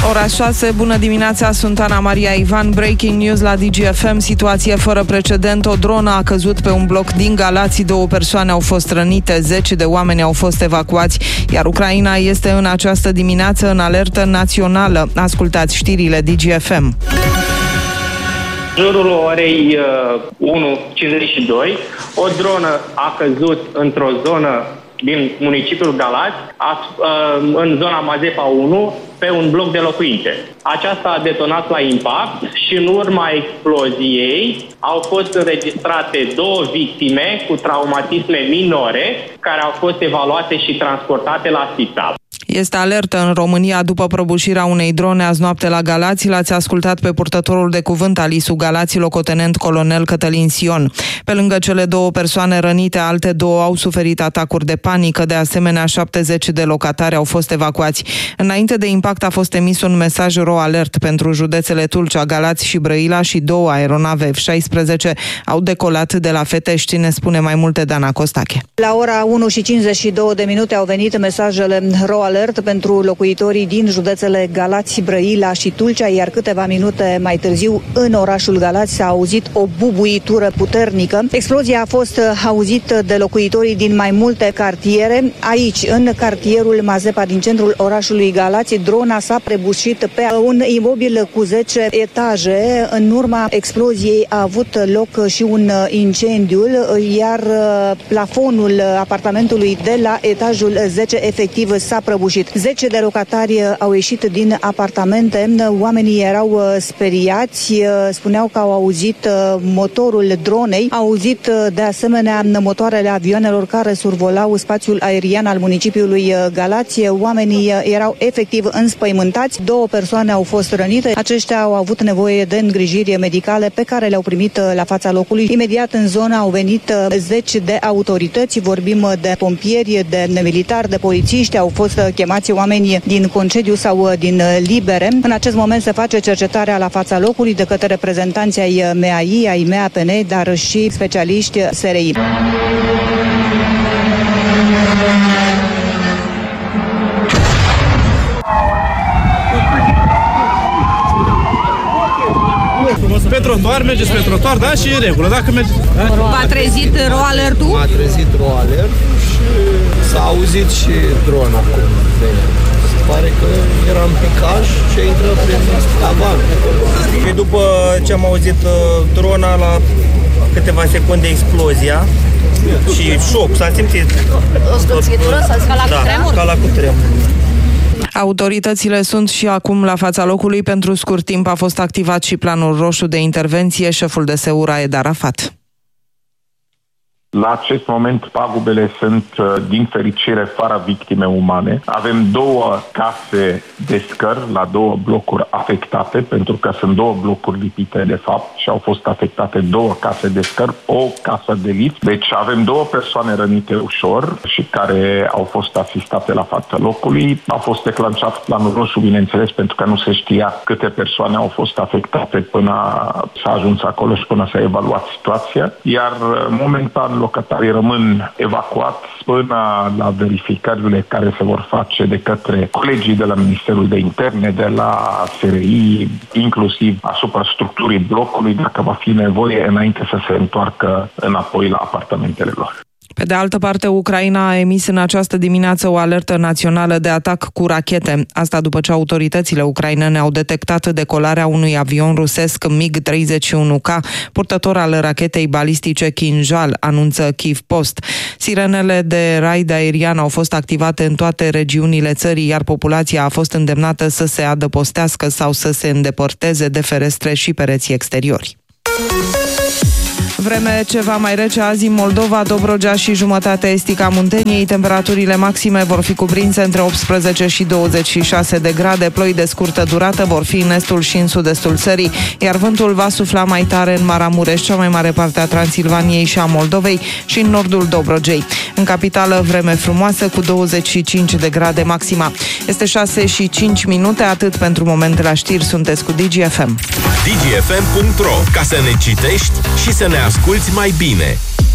Ora 6, bună dimineața, sunt Ana Maria Ivan. Breaking news la DGFM, situație fără precedent. O dronă a căzut pe un bloc din Galați, 2 persoane au fost rănite, 10 de oameni au fost evacuați, iar Ucraina este în această dimineață în alertă națională. Ascultați știrile DGFM. În jurul orei 1:52, o dronă a căzut într-o zonă din municipiul Galați, în zona Mazepa 1, pe un bloc de locuințe. Aceasta a detonat la impact și în urma exploziei au fost înregistrate 2 victime cu traumatisme minore care au fost evaluate și transportate la spital. Este alertă în România după prăbușirea unei drone azi noapte la Galați. L-ați ascultat pe purtătorul de cuvânt al ISU Galați, locotenent colonel Cătălin Sion. Pe lângă cele 2 persoane rănite, alte 2 au suferit atacuri de panică. De asemenea, 70 de locatari au fost evacuați. Înainte de impact a fost emis un mesaj ro-alert pentru județele Tulcea, Galați și Brăila și 2 aeronave F-16 au decolat de la Fetești, ne spune mai multe Dana Costache. La ora 1:52 au venit mesajele ro-alert pentru locuitorii din județele Galați, Brăila și Tulcea, iar câteva minute mai târziu în orașul Galați s-a auzit o bubuitură puternică. Explozia a fost auzită de locuitorii din mai multe cartiere. Aici, în cartierul Mazepa din centrul orașului Galați, drona s-a prăbușit pe un imobil cu 10 etaje. În urma exploziei a avut loc și un incendiu, iar plafonul apartamentului de la etajul 10 efectiv s-a prăbușit. 10 de locatari au ieșit din apartamente, oamenii erau speriați, spuneau că au auzit motorul dronei, au auzit de asemenea motoarele avioanelor care survolau spațiul aerian al municipiului Galați. Oamenii erau efectiv înspăimântați, 2 persoane au fost rănite, aceștia au avut nevoie de îngrijiri medicale pe care le-au primit la fața locului. Imediat în zonă au venit 10 de autorități, vorbim de pompieri, de militari, de polițiști, au fost chemați oameni din concediu sau din libere. În acest moment se face cercetarea la fața locului de către reprezentanții ai MEAI, ai MEAPN, dar și specialiști SRI. Pe trotuar, mergeți pe trotuar, da? Și în regulă, dacă mergeți... V-a trezit ro-alertul? M-a trezit ro-alert și s-a auzit și drona acum. Se pare că era în picaj și a intrat prin tavan. Și după ce am auzit drona, la câteva secunde explozia și șoc, s-a simțit... Ca la cutremur. Autoritățile sunt și acum la fața locului. Pentru scurt timp a fost activat și planul roșu de intervenție. Șeful de SEU Raed Arafat. La acest moment pagubele sunt, din fericire, fără victime umane. Avem 2 case de scări la 2 blocuri afectate, pentru că sunt 2 blocuri lipite de fapt și au fost afectate 2 case de scări, o casă de lift. Deci avem 2 persoane rănite ușor și care au fost asistate la fața locului. A fost declanșat planul roșu, bineînțeles, pentru că nu se știa câte persoane au fost afectate până s-a ajuns acolo și până s-a evaluat situația. Iar momentan locatarii rămân evacuați până la verificările care se vor face de către colegii de la Ministerul de Interne, de la SRI, inclusiv asupra structurii blocului, dacă va fi nevoie, înainte să se întoarcă înapoi la apartamentele lor. Pe de altă parte, Ucraina a emis în această dimineață o alertă națională de atac cu rachete. Asta după ce autoritățile ucrainene au detectat decolarea unui avion rusesc MiG-31K, purtător al rachetei balistice Kinjal, anunță Kyiv Post. Sirenele de raid aerian au fost activate în toate regiunile țării, iar populația a fost îndemnată să se adăpostească sau să se îndepărteze de ferestre și pereții exteriori. Vreme ceva mai rece azi în Moldova, Dobrogea și jumătatea estică a Munteniei. Temperaturile maxime vor fi cuprinse între 18 și 26 de grade. Ploi de scurtă durată vor fi în estul și în sud-estul țării, iar vântul va sufla mai tare în Maramureș, cea mai mare parte a Transilvaniei și a Moldovei, și în nordul Dobrogei. În capitală, vreme frumoasă cu 25 de grade maxima. Este 6:05, atât pentru moment la știri. Sunteți cu DGFM. DGFM.ro, ca să ne citești și să ne asculți mai bine.